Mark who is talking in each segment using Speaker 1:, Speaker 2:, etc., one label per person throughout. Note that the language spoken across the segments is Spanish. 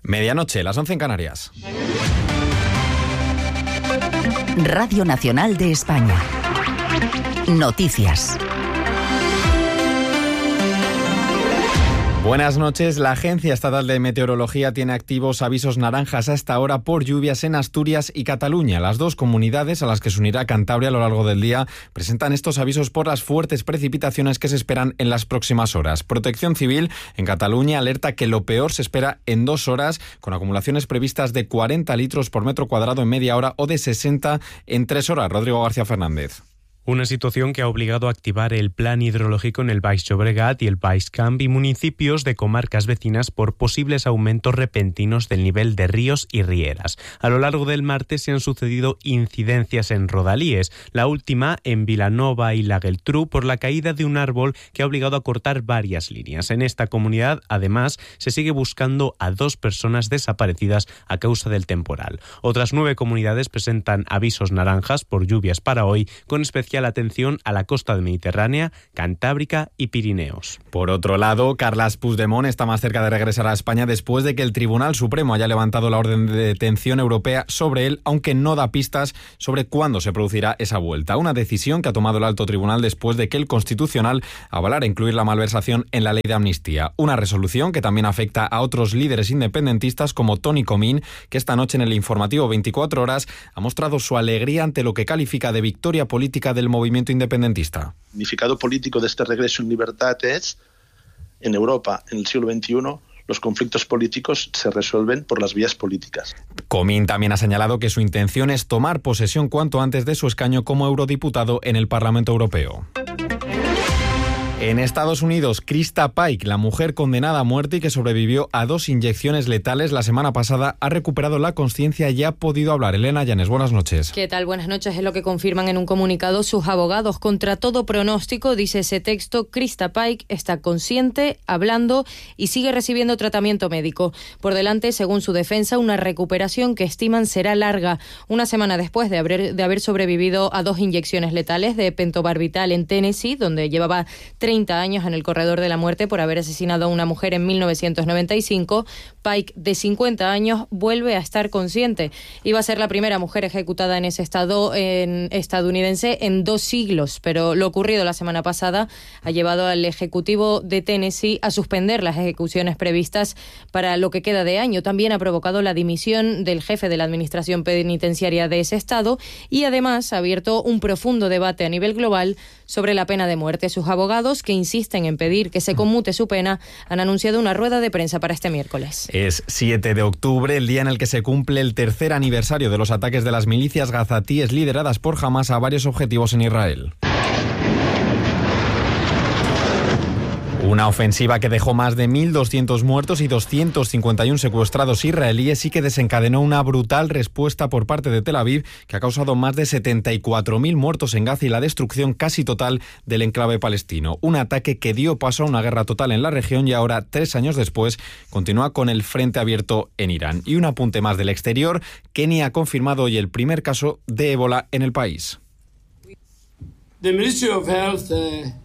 Speaker 1: Medianoche, las 11 en Canarias.
Speaker 2: Radio Nacional de España. Noticias.
Speaker 1: Buenas noches. La Agencia Estatal de Meteorología tiene activos avisos naranjas a esta hora por lluvias en Asturias y Cataluña. Las dos comunidades a las que se unirá Cantabria a lo largo del día presentan estos avisos por las fuertes precipitaciones que se esperan en las próximas horas. Protección Civil en Cataluña alerta que lo peor se espera en 2 horas, con acumulaciones previstas de 40 litros por metro cuadrado en media hora o de 60 en 3 horas. Rodrigo García Fernández.
Speaker 3: Una situación que ha obligado a activar el plan hidrológico en el Baix Llobregat y el Baix Camp y municipios de comarcas vecinas por posibles aumentos repentinos del nivel de ríos y rieras. A lo largo del martes se han sucedido incidencias en rodalíes, la última en Vilanova y la Geltrú por la caída de un árbol que ha obligado a cortar varias líneas. En esta comunidad, además, se sigue buscando a 2 personas desaparecidas a causa del temporal. Otras 9 comunidades presentan avisos naranjas por lluvias para hoy, con especial atención a la costa mediterránea, Cantábrica y Pirineos.
Speaker 1: Por otro lado, Carles Puigdemont está más cerca de regresar a España después de que el Tribunal Supremo haya levantado la orden de detención europea sobre él, aunque no da pistas sobre cuándo se producirá esa vuelta. Una decisión que ha tomado el alto tribunal después de que el Constitucional avalara incluir la malversación en la ley de amnistía. Una resolución que también afecta a otros líderes independentistas como Toni Comín, que esta noche en el informativo 24 horas ha mostrado su alegría ante lo que califica de victoria política del movimiento independentista.
Speaker 4: El significado político de este regreso en libertad es, en Europa, en el siglo XXI, los conflictos políticos se resuelven por las vías políticas.
Speaker 1: Comín también ha señalado que su intención es tomar posesión cuanto antes de su escaño como eurodiputado en el Parlamento Europeo. En Estados Unidos, Krista Paik, la mujer condenada a muerte y que sobrevivió a 2 inyecciones letales la semana pasada, ha recuperado la consciencia y ha podido hablar. Elena Llanes, buenas noches.
Speaker 5: ¿Qué tal? Buenas noches. Es lo que confirman en un comunicado sus abogados. Contra todo pronóstico, dice ese texto, Krista Paik está consciente, hablando y sigue recibiendo tratamiento médico. Por delante, según su defensa, una recuperación que estiman será larga. Una semana después de haber sobrevivido a 2 inyecciones letales de pentobarbital en Tennessee, donde llevaba 30 años en el corredor de la muerte por haber asesinado a una mujer en 1995, Paik, de 50 años, vuelve a estar consciente. Iba a ser la primera mujer ejecutada en ese estado estadounidense en 2 siglos, pero lo ocurrido la semana pasada ha llevado al Ejecutivo de Tennessee a suspender las ejecuciones previstas para lo que queda de año. También ha provocado la dimisión del jefe de la administración penitenciaria de ese estado y además ha abierto un profundo debate a nivel global sobre la pena de muerte. Sus abogados, que insisten en pedir que se conmute su pena, han anunciado una rueda de prensa para este miércoles.
Speaker 1: Es 7 de octubre, el día en el que se cumple el 3er aniversario de los ataques de las milicias gazatíes lideradas por Hamás a varios objetivos en Israel. Una ofensiva que dejó más de 1.200 muertos y 251 secuestrados israelíes y que desencadenó una brutal respuesta por parte de Tel Aviv que ha causado más de 74.000 muertos en Gaza y la destrucción casi total del enclave palestino. Un ataque que dio paso a una guerra total en la región y ahora, 3 años después, continúa con el frente abierto en Irán. Y un apunte más del exterior, Kenia ha confirmado hoy el primer caso de ébola en el país.
Speaker 6: The Ministry of Health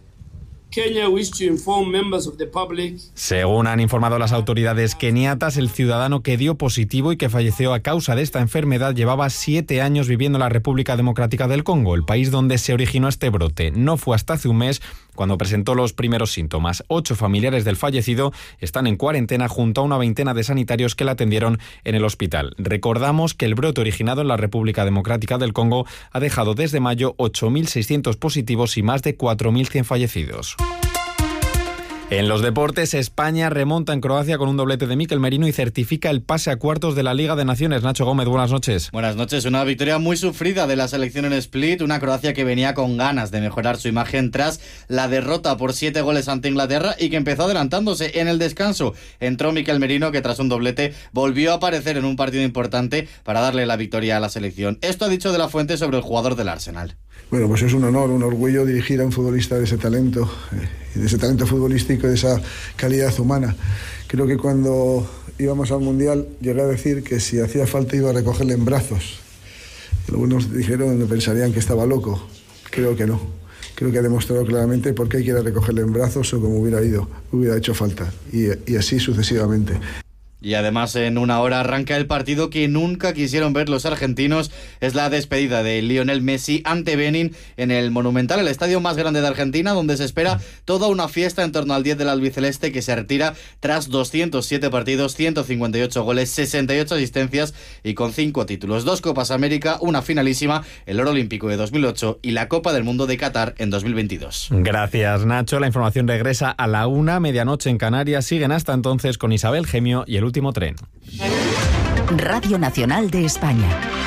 Speaker 1: Según han informado las autoridades keniatas, el ciudadano que dio positivo y que falleció a causa de esta enfermedad llevaba 7 años viviendo en la República Democrática del Congo, el país donde se originó este brote. No fue hasta hace un mes cuando presentó los primeros síntomas. 8 familiares del fallecido están en cuarentena junto a una veintena de sanitarios que la atendieron en el hospital. Recordamos que el brote originado en la República Democrática del Congo ha dejado desde mayo 8.600 positivos y más de 4.100 fallecidos. En los deportes, España remonta en Croacia con un doblete de Mikel Merino y certifica el pase a cuartos de la Liga de Naciones. Nacho Gómez, buenas noches.
Speaker 7: Buenas noches. Una victoria muy sufrida de la selección en Split, una Croacia que venía con ganas de mejorar su imagen tras la derrota por 7 goles ante Inglaterra y que empezó adelantándose. En el descanso entró Mikel Merino, que tras un doblete volvió a aparecer en un partido importante para darle la victoria a la selección. Esto ha dicho De la Fuente sobre el jugador del Arsenal.
Speaker 8: Bueno, pues es un honor, un orgullo dirigir a un futbolista de ese talento futbolístico, de esa calidad humana. Creo que cuando íbamos al Mundial llegué a decir que si hacía falta iba a recogerle en brazos. Algunos dijeron, pensarían que estaba loco. Creo que no. Creo que ha demostrado claramente por qué quiere recogerle en brazos o como hubiera hecho falta. Y así sucesivamente.
Speaker 7: Y además en una hora arranca el partido que nunca quisieron ver los argentinos. Es la despedida de Lionel Messi ante Benin en el Monumental, el estadio más grande de Argentina, donde se espera toda una fiesta en torno al 10 del albiceleste, que se retira tras 207 partidos, 158 goles, 68 asistencias y con 5 títulos. 2 Copas América, una finalísima, el oro olímpico de 2008 y la Copa del Mundo de Qatar en 2022.
Speaker 1: Gracias, Nacho. La información regresa a la 1, medianoche en Canarias. Siguen hasta entonces con Isabel Gemio y el último tren.
Speaker 2: Radio Nacional de España.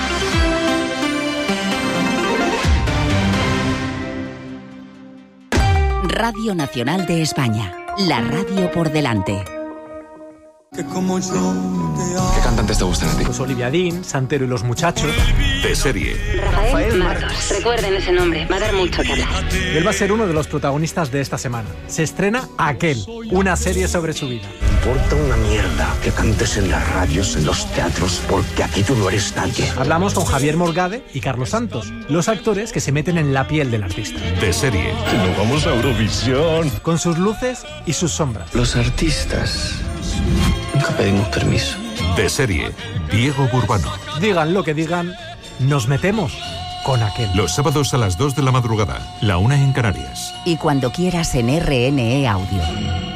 Speaker 2: Radio Nacional de España. La radio por delante.
Speaker 9: ¿Qué cantantes te gustan a ti?
Speaker 10: Pues Olivia Dean, Santero y los Muchachos.
Speaker 11: De serie.
Speaker 12: Rafael Martos. Recuerden ese nombre, va a dar mucho que hablar.
Speaker 10: Él va a ser uno de los protagonistas de esta semana. Se estrena Aquel, una serie sobre su vida.
Speaker 13: Importa una mierda que cantes en las radios, en los teatros, porque aquí tú no eres nadie.
Speaker 10: Hablamos con Javier Morgade y Carlos Santos, los actores que se meten en la piel del artista.
Speaker 11: De serie.
Speaker 13: Nos vamos a Eurovisión.
Speaker 10: Con sus luces y sus sombras.
Speaker 13: Los artistas nunca pedimos permiso.
Speaker 11: De serie. Diego Burbano.
Speaker 10: Digan lo que digan, nos metemos con Aquel.
Speaker 11: Los sábados a las 2 de la madrugada, la 1 en Canarias.
Speaker 2: Y cuando quieras en RNE Audio.